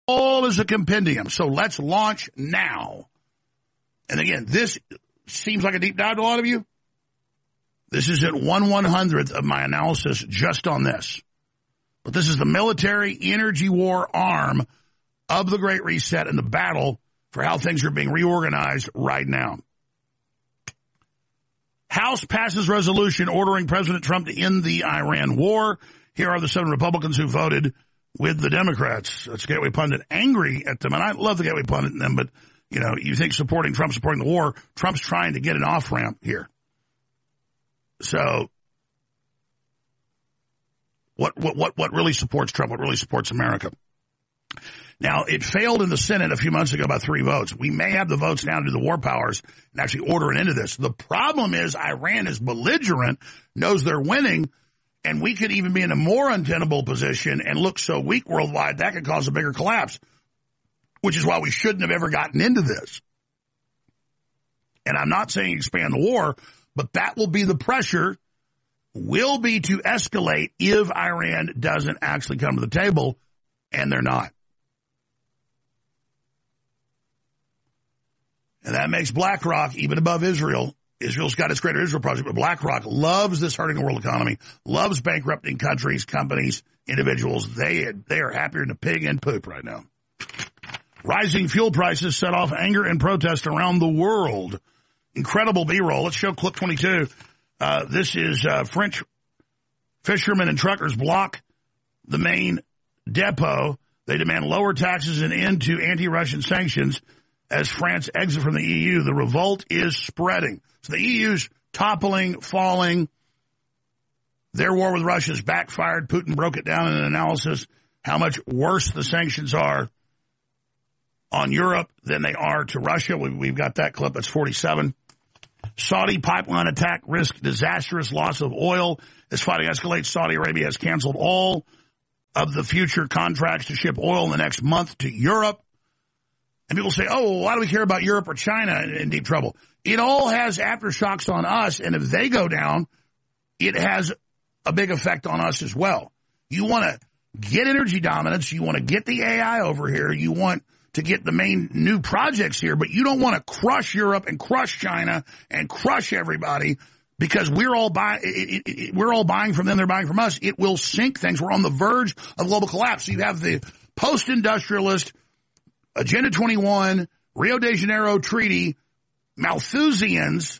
all as a compendium. So let's launch now. And again, this seems like a deep dive to a lot of you. This is at 1/100th of my analysis just on this. But this is the military energy war arm of the Great Reset and the battle for how things are being reorganized right now. House passes resolution ordering President Trump to end the Iran war. Here are the 7 Republicans who voted with the Democrats. That's Gateway Pundit angry at them. And I love the Gateway Pundit in them, but, you know, you think supporting Trump, supporting the war, Trump's trying to get an off-ramp here. So what really supports Trump? What really supports America? Now, it failed in the Senate a few months ago by 3 votes. We may have the votes now to do the war powers and actually order an end to this. The problem is Iran is belligerent, knows they're winning, and we could even be in a more untenable position and look so weak worldwide that could cause a bigger collapse, which is why we shouldn't have ever gotten into this. And I'm not saying expand the war, but that will be the pressure, will be to escalate if Iran doesn't actually come to the table, and they're not. And that makes BlackRock even above Israel. Israel's got its Greater Israel Project, but BlackRock loves this hurting the world economy, loves bankrupting countries, companies, individuals. They are happier than a pig in poop right now. Rising fuel prices set off anger and protest around the world. Incredible B-roll. Let's show clip 22. This is French fishermen and truckers block the main depot. They demand lower taxes and end to anti-Russian sanctions as France exits from the EU. The revolt is spreading. So the EU's toppling, falling. Their war with Russia has backfired. Putin broke it down in an analysis how much worse the sanctions are on Europe than they are to Russia. We've got that clip. That's 47. Saudi pipeline attack risk disastrous loss of oil. As fighting escalates, Saudi Arabia has canceled all of the future contracts to ship oil in the next month to Europe. And people say, oh, well, why do we care about Europe or China in deep trouble? It all has aftershocks on us, and if they go down, it has a big effect on us as well. You want to get energy dominance. You want to get the AI over here. You want to get the main new projects here, but you don't want to crush Europe and crush China and crush everybody because we're all buying from them. They're buying from us. It will sink things. We're on the verge of global collapse. So you have the post-industrialist Agenda 21, Rio de Janeiro Treaty, Malthusians,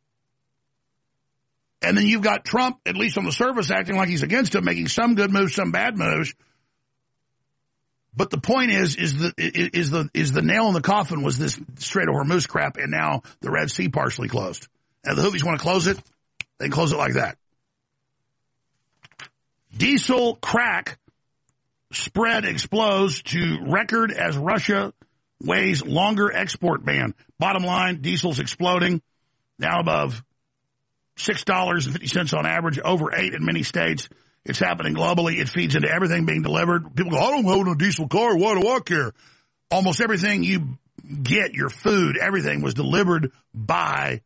and then you've got Trump, at least on the surface, acting like he's against it, making some good moves, some bad moves. But the point is the nail in the coffin was this Strait of Hormuz crap, and now the Red Sea partially closed. And the Houthis want to close it, they can close it like that. Diesel crack spread explodes to record as Russia weighs longer export ban. Bottom line, diesel's exploding, now above $6.50 on average, over $8 in many states. It's happening globally. It feeds into everything being delivered. People go, I don't own a diesel car. Why do I care? Almost everything you get, your food, everything was delivered by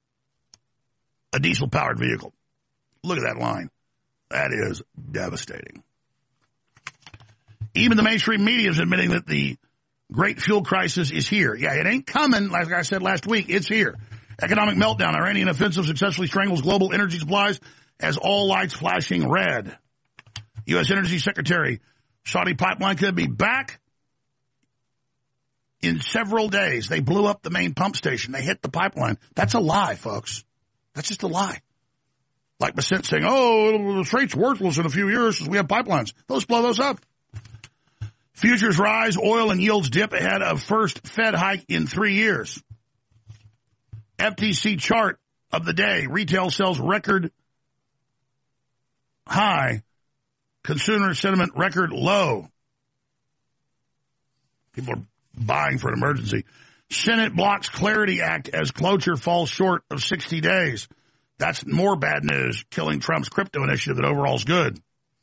a diesel-powered vehicle. Look at that line. That is devastating. Even the mainstream media is admitting that the great fuel crisis is here. Yeah, it ain't coming, like I said last week. It's here. Economic meltdown. Iranian offensive successfully strangles global energy supplies as all lights flashing red. U.S. Energy Secretary, Saudi pipeline could be back in several days. They blew up the main pump station. They hit the pipeline. That's a lie, folks. That's just a lie. Like Bassett saying, oh, the strait's worthless in a few years because we have pipelines. Let's blow those up. Futures rise, oil and yields dip ahead of first Fed hike in 3 years. FTC chart of the day. Retail sales record high. Consumer sentiment record low. People are buying for an emergency. Senate blocks Clarity Act as cloture falls short of 60 days. That's more bad news, killing Trump's crypto initiative that overall is good.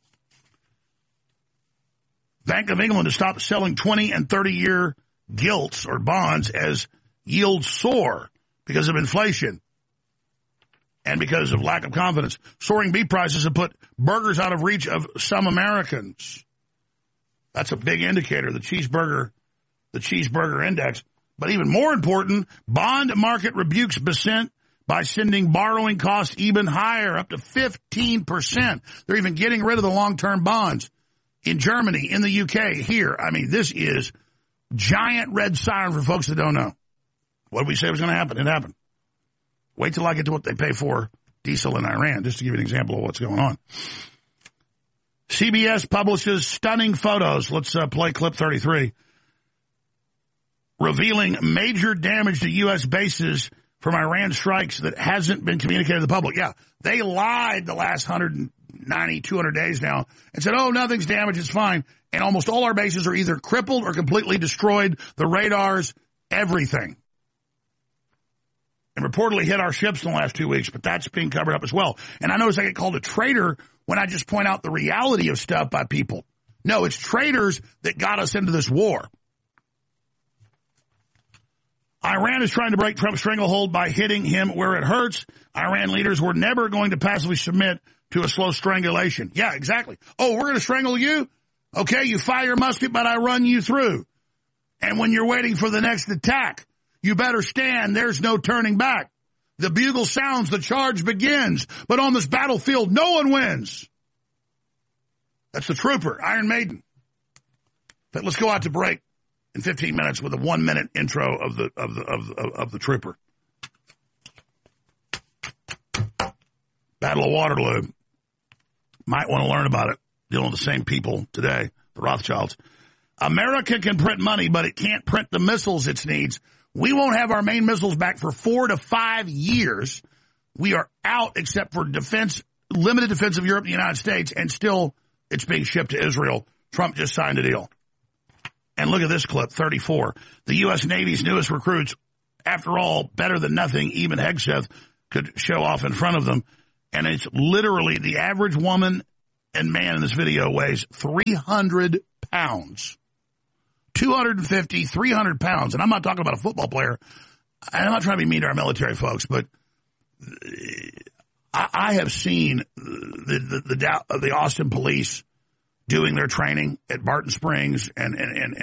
Bank of England has stopped selling 20 and 30-year gilts or bonds as yields soar because of inflation and because of lack of confidence. Soaring beef prices have put burgers out of reach of some Americans. That's a big indicator, the cheeseburger index. But even more important, bond market rebukes dissent by sending borrowing costs even higher, up to 15%. They're even getting rid of the long-term bonds in Germany, in the UK, here. I mean, this is giant red siren for folks that don't know. What did we say was going to happen? It happened. Wait till I get to what they pay for diesel in Iran, just to give you an example of what's going on. CBS publishes stunning photos. Let's play clip 33. Revealing major damage to U.S. bases from Iran strikes that hasn't been communicated to the public. Yeah, they lied the last 190, 200 days now and said, oh, nothing's damaged, it's fine. And almost all our bases are either crippled or completely destroyed. The radars, everything. And reportedly hit our ships in the last 2 weeks, but that's being covered up as well. And I notice I get called a traitor when I just point out the reality of stuff by people. No, it's traitors that got us into this war. Iran is trying to break Trump's stranglehold by hitting him where it hurts. Iran leaders were never going to passively submit to a slow strangulation. Yeah, exactly. Oh, we're going to strangle you? Okay, you fire your musket, but I run you through. And when you're waiting for the next attack, you better stand. There's no turning back. The bugle sounds, the charge begins. But on this battlefield, no one wins. That's the trooper, Iron Maiden. But let's go out to break in 15 minutes with a 1-minute intro of the trooper. Battle of Waterloo. Might want to learn about it. Dealing with the same people today, the Rothschilds. America can print money, but it can't print the missiles it needs. We won't have our main missiles back for 4 to 5 years. We are out except for defense, limited defense of Europe and the United States, and still it's being shipped to Israel. Trump just signed a deal. And look at this clip, 34. The U.S. Navy's newest recruits, after all, better than nothing, even Hegseth could show off in front of them. And it's literally the average woman and man in this video weighs 300 pounds. 250, 300 pounds. And I'm not talking about a football player. And I'm not trying to be mean to our military folks, but I have seen the Austin police doing their training at Barton Springs and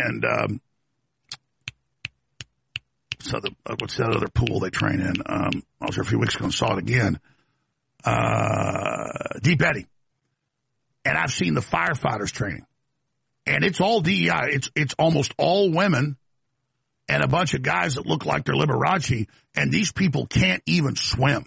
what's that other pool they train in? I was there a few weeks ago and saw it again. Deep Eddy. And I've seen the firefighters training. And it's all DEI. It's almost all women and a bunch of guys that look like they're Liberace, and these people can't even swim.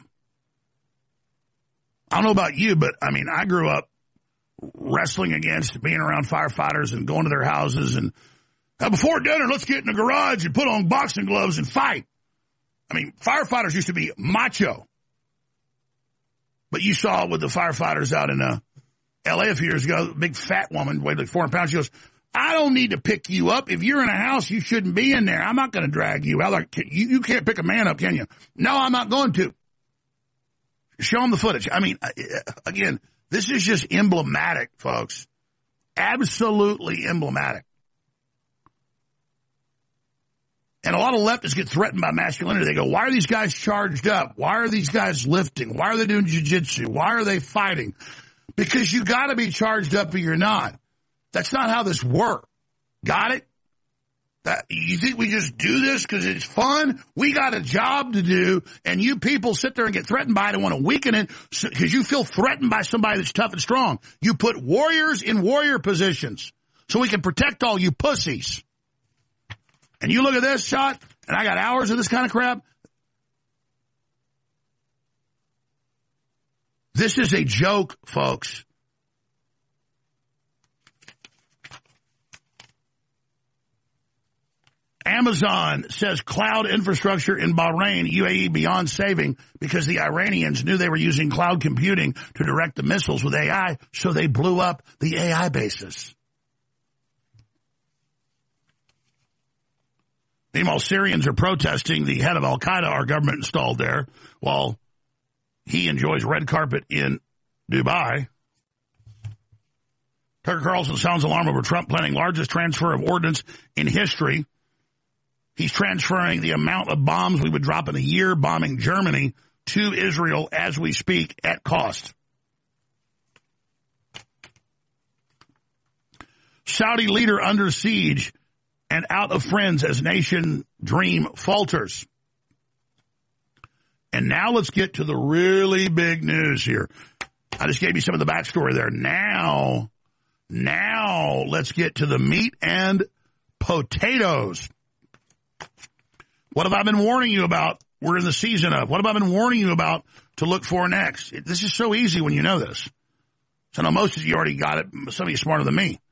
I don't know about you, but, I mean, I grew up wrestling against, being around firefighters and going to their houses and before dinner, let's get in the garage and put on boxing gloves and fight. I mean, firefighters used to be macho. But you saw with the firefighters out in L.A. a few years ago, a big fat woman, weighed like 400 pounds. She goes, I don't need to pick you up. If you're in a house, you shouldn't be in there. I'm not going to drag you out. Like, you can't pick a man up, can you? No, I'm not going to. Show them the footage. I mean, again, this is just emblematic, folks. Absolutely emblematic. And a lot of leftists get threatened by masculinity. They go, why are these guys charged up? Why are these guys lifting? Why are they doing jiu-jitsu? Why are they fighting? Because you got to be charged up or you're not. That's not how this works. Got it? You think we just do this because it's fun? We got a job to do, and you people sit there and get threatened by it and want to weaken it because you feel threatened by somebody that's tough and strong. You put warriors in warrior positions so we can protect all you pussies. And you look at this shot, and I got hours of this kind of crap. This is a joke, folks. Amazon says cloud infrastructure in Bahrain, UAE, beyond saving because the Iranians knew they were using cloud computing to direct the missiles with AI, so they blew up the AI bases. Meanwhile, Syrians are protesting the head of al-Qaeda our government installed there while he enjoys red carpet in Dubai. Tucker Carlson sounds alarm over Trump planning largest transfer of ordnance in history. He's transferring the amount of bombs we would drop in a year bombing Germany to Israel as we speak at cost. Saudi leader under siege and out of friends as nation dream falters. And now let's get to the really big news here. I just gave you some of the backstory there. Now let's get to the meat and potatoes. What have I been warning you about? We're in the season of. What have I been warning you about to look for next? This is so easy when you know this. So I know most of you already got it. Some of you smarter than me.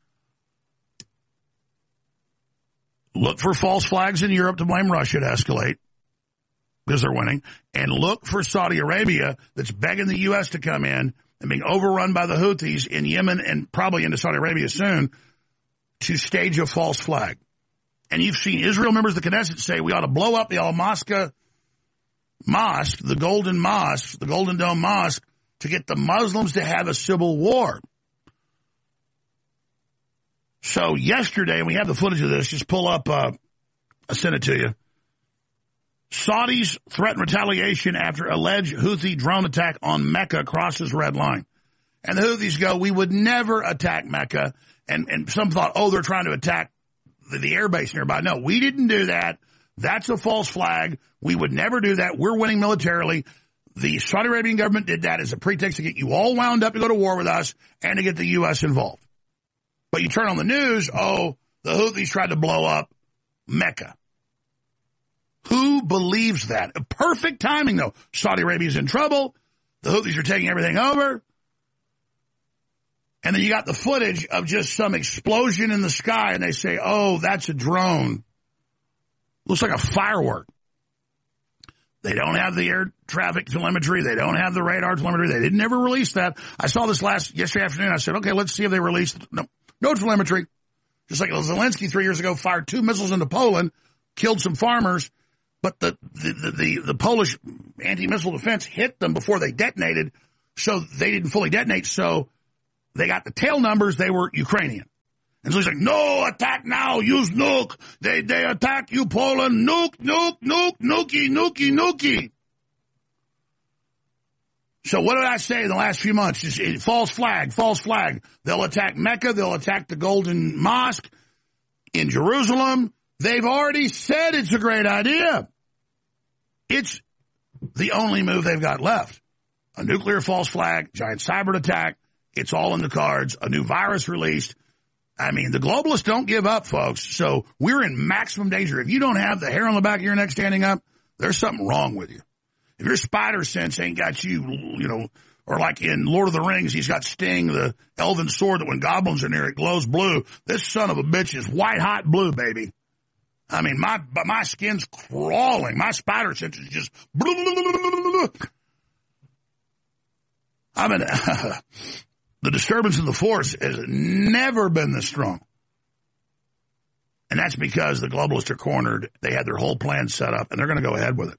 Look for false flags in Europe to blame Russia to escalate because they're winning. And look for Saudi Arabia that's begging the U.S. to come in and being overrun by the Houthis in Yemen and probably into Saudi Arabia soon to stage a false flag. And you've seen Israel members of the Knesset say we ought to blow up the Al-Aqsa Mosque, the Golden Mosque, the Golden Dome Mosque, to get the Muslims to have a civil war. So yesterday, and we have the footage of this, just pull up, I sent it to you. Saudis threaten retaliation after alleged Houthi drone attack on Mecca crosses red line. And the Houthis go, we would never attack Mecca. And some thought, oh, they're trying to attack the air base nearby. No, we didn't do that. That's a false flag. We would never do that. We're winning militarily. The Saudi Arabian government did that as a pretext to get you all wound up to go to war with us and to get the U.S. involved. But you turn on the news, oh, the Houthis tried to blow up Mecca. Who believes that? Perfect timing, though. Saudi Arabia's in trouble. The Houthis are taking everything over. And then you got the footage of just some explosion in the sky, and they say, oh, that's a drone. Looks like a firework. They don't have the air traffic telemetry. They don't have the radar telemetry. They didn't ever release that. I saw this yesterday afternoon. I said, okay, let's see if they released it. No telemetry. Just like Zelensky 3 years ago fired 2 missiles into Poland, killed some farmers, but the Polish anti-missile defense hit them before they detonated, so they didn't fully detonate, so they got the tail numbers. They were Ukrainian. And so he's like, no, attack now, use nuke. They attack you, Poland. Nuke, nuke. So what did I say in the last few months? Just false flag. They'll attack Mecca. They'll attack the Golden Mosque in Jerusalem. They've already said it's a great idea. It's the only move they've got left. A nuclear false flag, giant cyber attack. It's all in the cards. A new virus released. I mean, the globalists don't give up, folks. So we're in maximum danger. If you don't have the hair on the back of your neck standing up, there's something wrong with you. If your spider sense ain't got you, or like in Lord of the Rings, he's got Sting, the elven sword that when goblins are near it glows blue. This son of a bitch is white hot blue, baby. I mean, my skin's crawling. My spider sense is just. I mean, the disturbance in the force has never been this strong. And that's because the globalists are cornered. They had their whole plan set up, and they're going to go ahead with it.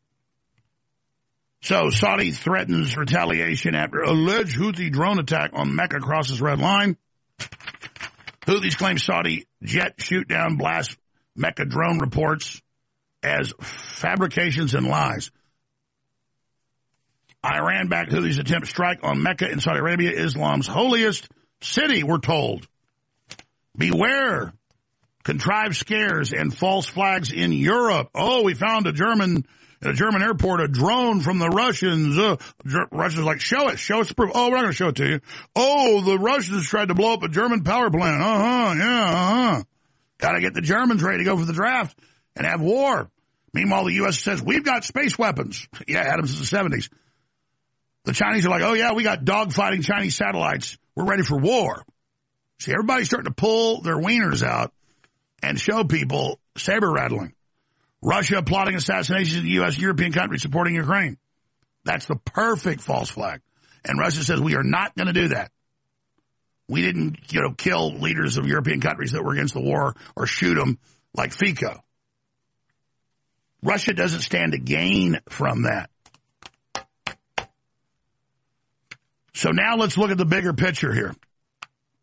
So Saudi threatens retaliation after alleged Houthi drone attack on Mecca crosses red line. Houthis claim Saudi jet shoot down blast Mecca drone reports as fabrications and lies. Iran backed Houthis attempt strike on Mecca in Saudi Arabia, Islam's holiest city, we're told. Beware. Contrived scares and false flags in Europe. Oh, we found at a German airport, a drone from the Russians. Russians like, show us the proof. Oh, we're not going to show it to you. Oh, the Russians tried to blow up a German power plant. Got to get the Germans ready to go for the draft and have war. Meanwhile, the U.S. says, we've got space weapons. Yeah, had them since the 70s. The Chinese are like, oh, yeah, we got dogfighting Chinese satellites. We're ready for war. See, everybody's starting to pull their wieners out and show people saber rattling. Russia plotting assassinations in the U.S. and European countries supporting Ukraine. That's the perfect false flag. And Russia says we are not going to do that. We didn't, kill leaders of European countries that were against the war or shoot them like Fico. Russia doesn't stand to gain from that. So now let's look at the bigger picture here.